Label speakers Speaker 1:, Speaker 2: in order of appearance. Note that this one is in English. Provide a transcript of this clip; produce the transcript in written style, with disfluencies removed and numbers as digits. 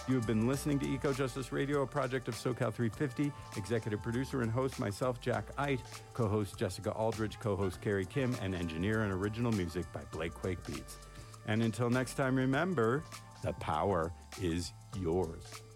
Speaker 1: You have been listening to Eco Justice Radio, a project of SoCal 350. Executive producer and host, myself, Jack Eit. Co-host, Jessica Aldridge. Co-host, Carrie Kim. And engineer and original music by Blake Quake Beats. And until next time, remember, the power is yours.